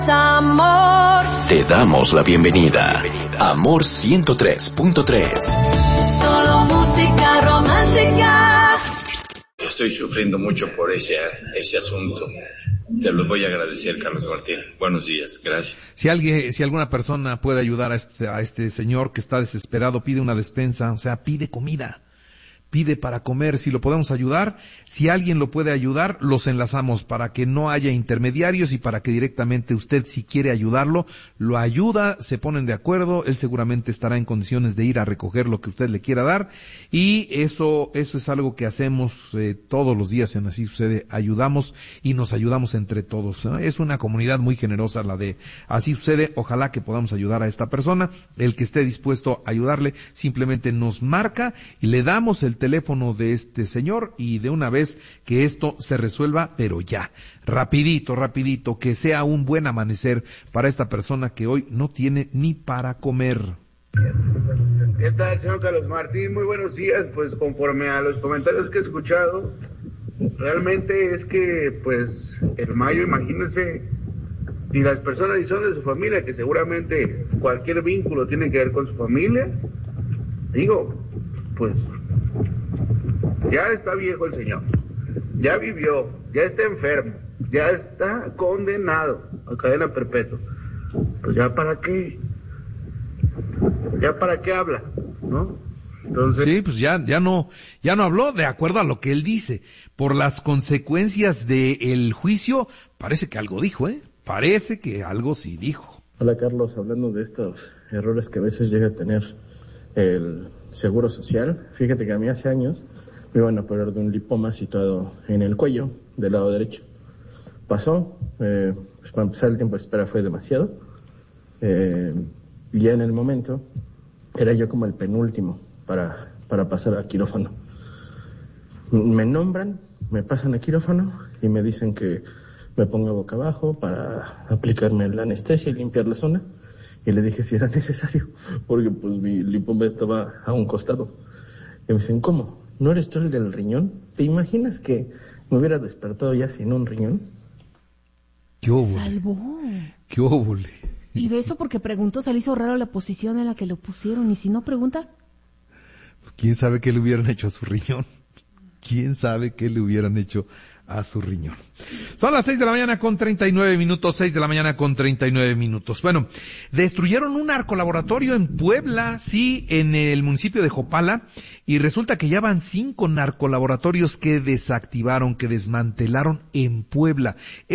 Amor. Te damos la bienvenida. Amor 103.3. Solo música romántica. Estoy sufriendo mucho por ese asunto. Te lo voy a agradecer, Carlos Martín. Buenos días, gracias. Si alguna persona puede ayudar a este señor que está desesperado, pide una despensa, o sea, pide comida. Pide para comer, si lo podemos ayudar, si alguien lo puede ayudar, los enlazamos para que no haya intermediarios y para que directamente usted, si quiere ayudarlo, lo ayuda, se ponen de acuerdo, él seguramente estará en condiciones de ir a recoger lo que usted le quiera dar, y eso es algo que hacemos todos los días en Así Sucede, ayudamos y nos ayudamos entre todos, ¿no? Es una comunidad muy generosa la de Así Sucede, ojalá que podamos ayudar a esta persona, el que esté dispuesto a ayudarle, simplemente nos marca y le damos el teléfono de este señor y de una vez que esto se resuelva, pero ya, rapidito, que sea un buen amanecer para esta persona que hoy no tiene ni para comer. ¿Qué tal, señor Carlos Martín? Muy buenos días. Pues conforme a los comentarios que he escuchado, realmente es que, pues, el mayo, imagínense, y las personas y son de su familia, que seguramente cualquier vínculo tiene que ver con su familia, digo, pues, ya está viejo el señor, ya vivió, ya está enfermo, ya está condenado a cadena perpetua. Pues ya para qué habla, ¿no? Entonces, sí, pues ya no habló de acuerdo a lo que él dice. Por las consecuencias del juicio, parece que algo dijo, parece que algo sí dijo. Hola Carlos, hablando de estos errores que a veces llega a tener el Seguro Social, fíjate que a mí hace años me iban a operar de un lipoma situado en el cuello, del lado derecho. Pasó, pues para empezar el tiempo de espera fue demasiado, y ya en el momento era yo como el penúltimo para pasar al quirófano. Me nombran, me pasan al quirófano y me dicen que me ponga boca abajo para aplicarme la anestesia y limpiar la zona, y le dije si era necesario, porque pues mi lipoma estaba a un costado. Y me dicen, ¿cómo? ¿No eres tú el del riñón? ¿Te imaginas que me hubiera despertado ya sin un riñón? ¡Qué óvole! Salvó. ¡Qué óvole! Y de eso porque preguntó, se le hizo raro la posición en la que lo pusieron, y si no pregunta... ¿Quién sabe qué le hubieran hecho a su riñón? ¿Quién sabe qué le hubieran hecho a su riñón? Son las 6 de la mañana con 39 minutos, 6 de la mañana con 39 minutos. Bueno, destruyeron un narcolaboratorio en Puebla, sí, en el municipio de Jopala, y resulta que ya van 5 narcolaboratorios que desactivaron, que desmantelaron en Puebla.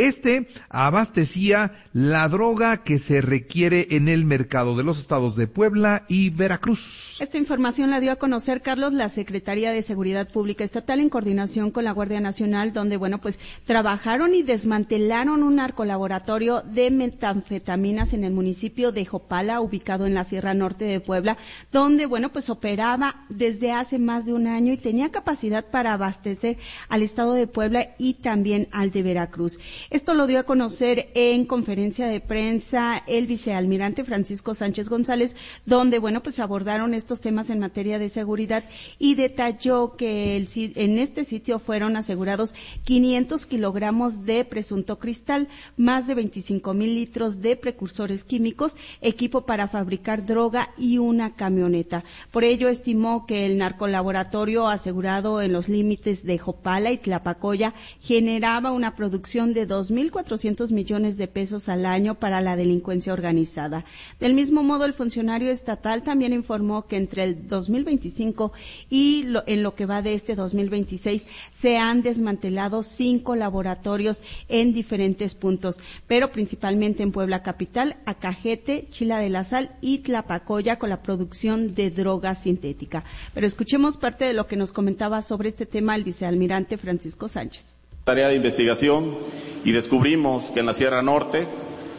Abastecía la droga que se requiere en el mercado de los estados de Puebla y Veracruz. Esta información la dio a conocer, Carlos, la Secretaría de Seguridad Pública Estatal en coordinación con la Guardia Nacional, donde, pues trabajaron y desmantelaron un narcolaboratorio de metanfetaminas en el municipio de Jopala, ubicado en la Sierra Norte de Puebla, donde, pues operaba desde hace más de un año y tenía capacidad para abastecer al estado de Puebla y también al de Veracruz. Esto lo dio a conocer en conferencia de prensa el vicealmirante Francisco Sánchez González, donde, pues abordaron estos temas en materia de seguridad y detalló que en este sitio fueron asegurados 500 kilogramos de presunto cristal, más de 25,000 litros de precursores químicos, equipo para fabricar droga y una camioneta. Por ello, estimó que el narcolaboratorio asegurado en los límites de Jopala y Tlapacoya generaba una producción de 2,400 millones de pesos al año para la delincuencia organizada. Del mismo modo, el funcionario estatal también informó que entre el 2025 y en lo que va de este 2026 se han desmantelado 5 laboratorios en diferentes puntos, pero principalmente en Puebla capital, Acajete, Chila de la Sal y Tlapacoya, con la producción de droga sintética. Pero escuchemos parte de lo que nos comentaba sobre este tema el vicealmirante Francisco Sánchez. Tarea de investigación y descubrimos que en la Sierra Norte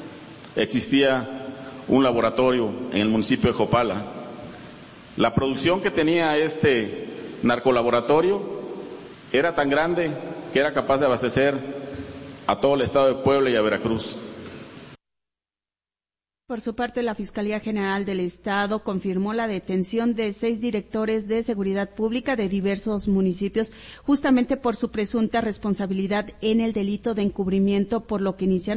existía un laboratorio en el municipio de Jopala. La producción que tenía este narcolaboratorio era tan grande que era capaz de abastecer a todo el estado de Puebla y a Veracruz. Por su parte, la Fiscalía General del Estado confirmó la detención de 6 directores de seguridad pública de diversos municipios, justamente por su presunta responsabilidad en el delito de encubrimiento, por lo que iniciaron